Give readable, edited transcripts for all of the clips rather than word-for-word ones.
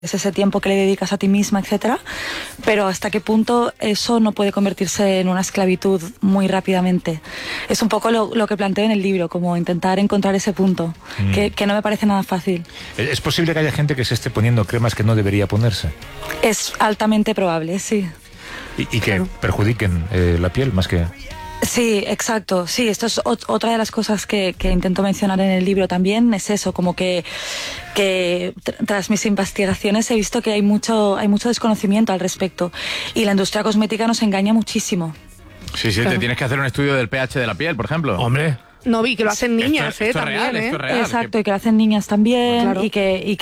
es ese tiempo que le dedicas a ti misma, etcétera, pero hasta qué punto eso no puede convertirse en una esclavitud muy rápidamente. Es un poco lo que planteo en el libro, como intentar encontrar ese punto, que no me parece nada fácil. ¿Es posible que haya gente que se esté poniendo cremas que no debería ponerse? Es altamente probable, sí. Y que perjudiquen la piel más que... Sí, exacto. Sí, esto es otra de las cosas que intento mencionar en el libro también, es eso, como que tras mis investigaciones he visto que hay mucho desconocimiento al respecto y la industria cosmética nos engaña muchísimo. Sí, claro. Te tienes que hacer un estudio del pH de la piel, por ejemplo. Hombre. No vi que lo hacen niñas, esto también, real, esto es real. Exacto, y que lo hacen niñas también, claro. y que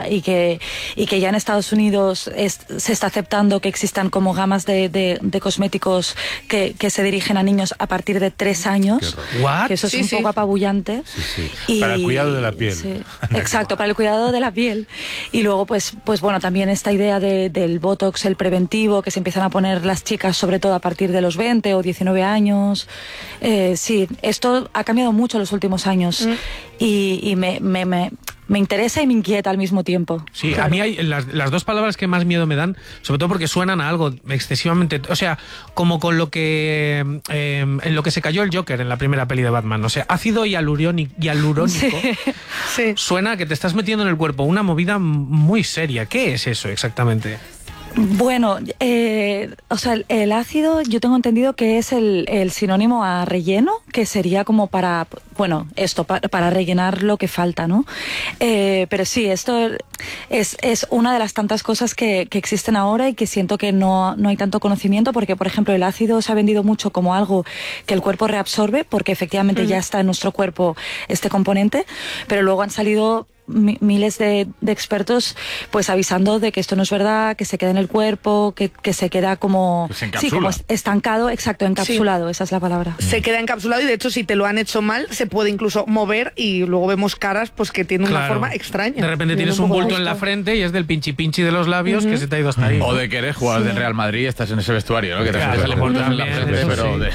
ya en Estados Unidos se está aceptando que existan como gamas de cosméticos que se dirigen a niños a partir de 3 años. Que eso es un poco apabullante. Y, para el cuidado de la piel. Sí, exacto, para el cuidado de la piel. Y luego, pues bueno, también esta idea del Botox, el preventivo, que se empiezan a poner las chicas, sobre todo a partir de los 20 o 19 años. Sí, esto ha cambiado mucho en los últimos años y me interesa y me inquieta al mismo tiempo. Sí, claro. A mí hay las dos palabras que más miedo me dan, sobre todo porque suenan a algo excesivamente... O sea, como con lo que... en lo que se cayó el Joker en la primera peli de Batman. O sea, ácido hialurónico. Sí. Suena a que te estás metiendo en el cuerpo una movida muy seria. ¿Qué es eso exactamente? Bueno, o sea, el ácido yo tengo entendido que es el sinónimo a relleno, que sería como para, bueno, esto, para rellenar lo que falta, ¿no? Pero sí, esto es una de las tantas cosas que existen ahora y que siento que no hay tanto conocimiento, porque, por ejemplo, el ácido se ha vendido mucho como algo que el cuerpo reabsorbe, porque efectivamente ya está en nuestro cuerpo este componente, pero luego han salido miles de expertos pues avisando de que esto no es verdad, que se queda en el cuerpo, que se queda como, como estancado, exacto, encapsulado, esa es la palabra. Se queda encapsulado y de hecho si te lo han hecho mal se puede incluso mover y luego vemos caras pues que tienen una forma extraña. De repente tienes un bulto en la frente y es del pinchi pinchi de los labios que se te ha ido hasta ahí. O de que eres jugador del Real Madrid y estás en ese vestuario, ¿no? Que te sale por la frente,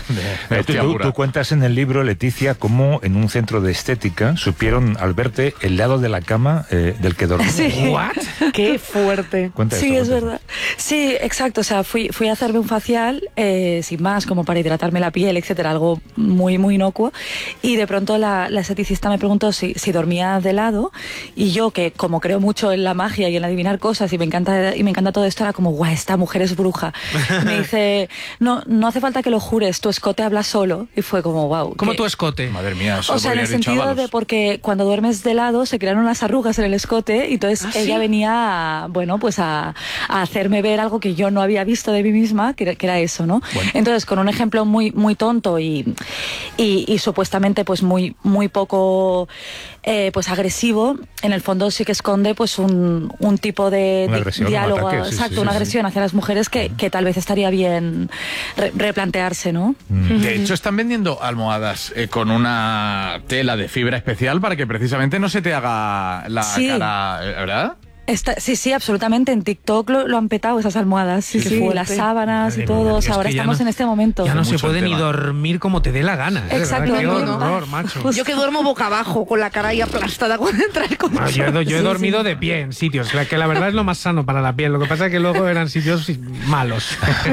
pero tú cuentas en el libro, Leticia, cómo en un centro de estética supieron al verte el lado de la cama del que dormía. Sí. ¿What? ¡Qué fuerte! Sí, es verdad. Sí, exacto. O sea, fui a hacerme un facial, sin más, como para hidratarme la piel, etcétera, algo muy, muy inocuo. Y de pronto la esteticista me preguntó si dormía de lado. Y yo, que como creo mucho en la magia y en adivinar cosas y me encanta todo esto, era como, guau, esta mujer es bruja. Y me dice, no hace falta que lo jures, tu escote habla solo. Y fue como, wow. ¿Cómo tu escote? Madre mía, eso o sea, en el sentido de porque cuando duermes de lado se crean unas arrugas en el escote y entonces ella venía a hacerme ver algo que yo no había visto de mí misma, que era eso, ¿no? Bueno. Entonces, con un ejemplo muy, muy tonto y supuestamente pues muy, muy poco pues agresivo, en el fondo sí que esconde pues un tipo de diálogo, una agresión hacia las mujeres que tal vez estaría bien replantearse, ¿no? De hecho, están vendiendo almohadas con una tela de fibra especial para que precisamente no se te haga la cara, ¿verdad? Sí, absolutamente. En TikTok lo han petado esas almohadas. Sí, las sábanas y todo. O sea, ahora estamos en este momento. Ya no se puede ni dormir como te dé la gana. Exacto. Qué horror, macho. Yo que duermo boca abajo, con la cara ahí aplastada cuando entra el colchón. Yo he dormido de pie en sitios, que la verdad es lo más sano para la piel. Lo que pasa es que luego eran sitios malos.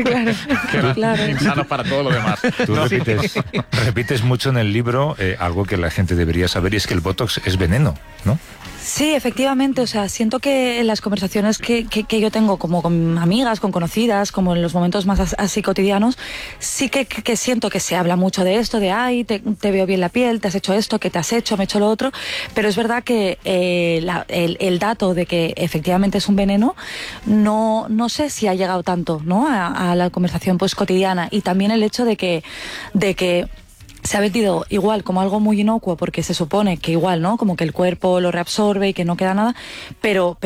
Claro. Insanos para todo lo demás. Tú repites mucho en el libro algo que la gente debería saber, y es que el Botox es veneno, ¿no? Sí, efectivamente, o sea, siento que en las conversaciones que yo tengo como con amigas, con conocidas, como en los momentos más así cotidianos, sí que siento que se habla mucho de esto, de ay, te veo bien la piel, te has hecho esto, que te has hecho, me he hecho lo otro, pero es verdad que el dato de que efectivamente es un veneno, no sé si ha llegado tanto, ¿no? a la conversación pues cotidiana, y también el hecho de que se ha vendido igual como algo muy inocuo, porque se supone que igual, ¿no? Como que el cuerpo lo reabsorbe y que no queda nada, pero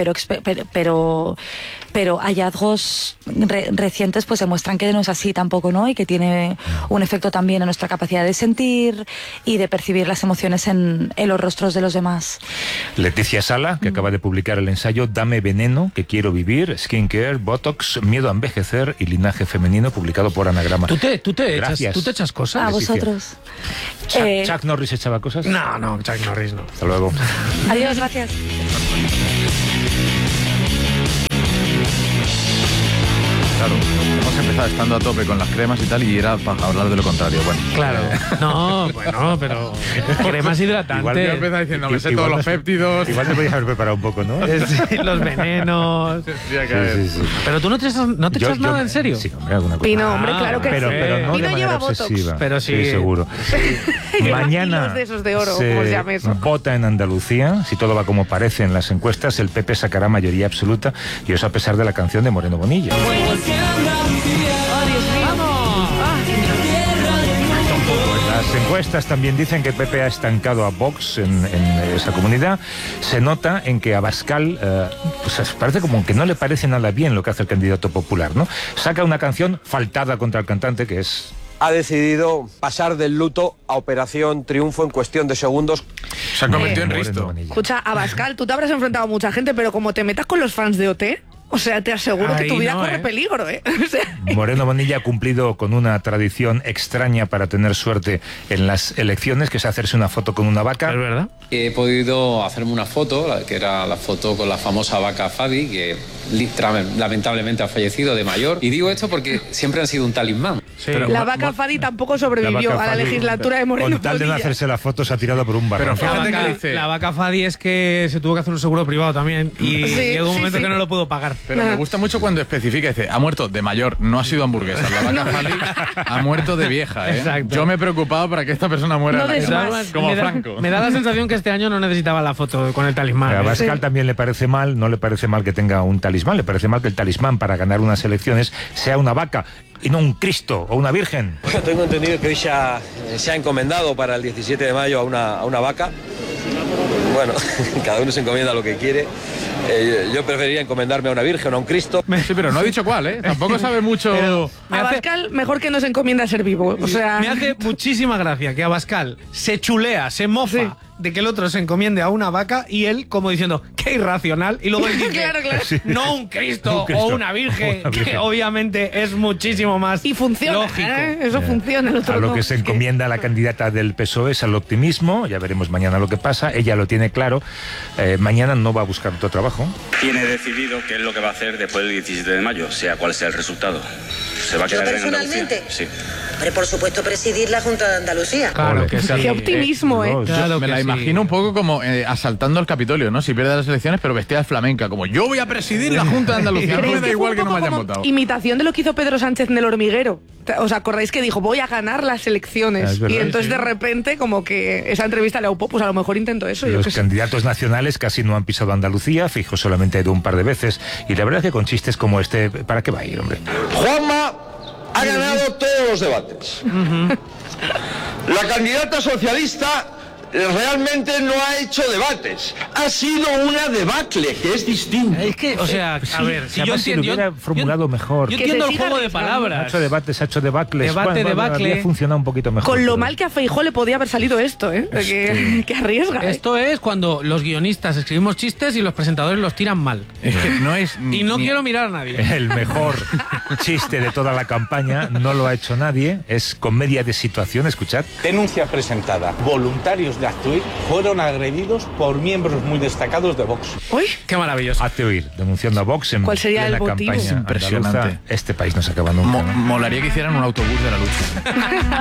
hallazgos recientes pues demuestran que no es así tampoco, ¿no? Y que tiene un efecto también en nuestra capacidad de sentir y de percibir las emociones en los rostros de los demás. Leticia Sala, que acaba de publicar el ensayo Dame veneno, que quiero vivir, skincare, botox, miedo a envejecer y linaje femenino, publicado por Anagrama. ¿Tú te echas cosas? A vosotros. ¿Chuck Norris echaba cosas? No, Chuck Norris no. Hasta luego. Adiós, gracias. estando a tope con las cremas y tal, y era para hablar de lo contrario. Bueno, Claro. No, bueno, pero cremas hidratantes. igual que empieza diciendo, me sé todos los péptidos. Igual te podías haber preparado un poco, ¿no? Los venenos. Pero tú no te echas nada, ¿en serio? Sí, hombre, alguna cosa. Pino, hombre, claro que Pero no Pino de manera lleva botox. obsesiva. Pero sí. seguro. Mañana Hilos de esos de oro, como se llame eso. vota en Andalucía. Si todo va como parece en las encuestas, el PP sacará mayoría absoluta, y eso a pesar de la canción de Moreno Bonilla. Las encuestas también dicen que el PP ha estancado a Vox en esa comunidad. Se nota en que Abascal pues parece como que no le parece nada bien lo que hace el candidato popular, ¿no? Saca una canción faltada contra el cantante, que es... Ha decidido pasar del luto a Operación Triunfo en cuestión de segundos. Se ha convertido en Moreno Risto. Bonilla. Escucha, Abascal, tú te habrás enfrentado a mucha gente, pero como te metas con los fans de OT, o sea, te aseguro que Ahí tu vida no, corre peligro, ¿eh? O sea, Moreno Bonilla ha cumplido con una tradición extraña para tener suerte en las elecciones, que es hacerse una foto con una vaca. ¿Es verdad? He podido hacerme una foto, que era la foto con la famosa vaca Fadi, que lamentablemente ha fallecido de mayor. Y digo esto porque siempre han sido un talismán. Sí. la vaca Fadi tampoco sobrevivió vaca a la Fadi, legislatura de Moreno Con tal de no Bonilla. hacerse la foto, se ha tirado por un barranco. Pero fíjate que dice... La vaca Fadi es que se tuvo que hacer un seguro privado también. Y Sí, llegó un sí, momento sí. que no lo pudo pagar. Pero me gusta mucho cuando especifica, dice, ha muerto de mayor, no ha sido hamburguesa. La vaca Fali ha muerto de vieja, ¿eh? Exacto. Yo me he preocupado para que esta persona muera No en la des cara, más. como me da, Franco. me da la sensación que este año no necesitaba la foto con el talismán. A Abascal también le parece mal, no le parece mal que tenga un talismán, le parece mal que el talismán para ganar unas elecciones sea una vaca y no un Cristo o una Virgen. Bueno, tengo entendido que hoy se ha encomendado para el 17 de mayo a una vaca. Bueno, cada uno se encomienda lo que quiere. Yo preferiría encomendarme a una Virgen o a un Cristo. Sí, pero no ha dicho cuál, ¿eh? Tampoco sabe mucho... Pero me hace, Abascal, mejor que no se encomienda a ser vivo. O sea, me hace muchísima gracia que Abascal se chulea, se mofa Sí. de que el otro se encomiende a una vaca y él como diciendo, qué irracional. Y luego él dice, Claro, claro. no un Cristo, Un Cristo o una virgen, o una virgen. que obviamente es muchísimo más y funciona, lógico. ¿eh? Eso funciona. El otro A lo no. que se encomienda la candidata del PSOE es al optimismo, ya veremos mañana lo que pasa, ella lo tiene claro, mañana no va a buscar otro trabajo. Tiene decidido qué es lo que va a hacer después del 17 de mayo, sea cual sea el resultado. ¿Se va a quedar en Andalucía? personalmente? Sí. Hombre, por supuesto, presidir la Junta de Andalucía. Claro Ole. que sí. Qué optimismo, ¿eh? No, Claro me que la sí. imagino un poco como asaltando el Capitolio, ¿no? Si pierde las elecciones, pero vestida de flamenca, como yo voy a presidir la Junta de Andalucía. No ¿Creéis me da que fue igual un que no me poco hayan como votado. imitación de lo que hizo Pedro Sánchez en El Hormiguero? ¿Os acordáis que dijo, voy a ganar las elecciones? Es verdad, y entonces sí. de repente, como que esa entrevista le aupó, pues a lo mejor intento eso. Yo Los qué sé. candidatos nacionales casi no han pisado Andalucía, Fijo solamente ha ido un par de veces, y la verdad es que con chistes como este, ¿para qué va a ir, hombre? Juanma ha ganado todos los debates. La candidata socialista realmente no ha hecho debates. Ha sido una debacle, que es distinto. Es que, o sea, a ver, si yo además, si lo entiendo, hubiera formulado mejor. yo Que entiendo se el siga juego de arriesgando. Ha palabras. hecho debates, ha hecho debacles. Debate, debacle. Habría funcionado un poquito mejor. Con lo pero- mal que a Feijóo le podía haber salido esto, ¿eh? Que arriesga. ¿eh? Esto es cuando los guionistas escribimos chistes y los presentadores los tiran mal. Es que no es... Y no ni- quiero mirar a nadie. El mejor chiste de toda la campaña, no lo ha hecho nadie, es comedia de situación, escuchad. Denuncia presentada. Voluntarios de Actuir fueron agredidos por miembros muy destacados de Vox. Uy, Qué maravilloso. Hace oír, denunciando a Vox en ¿Cuál sería plena el motivo? campaña Es impresionante. andaluza. Este país no se acaba nunca, ¿no? Molaría que hicieran un autobús de la lucha.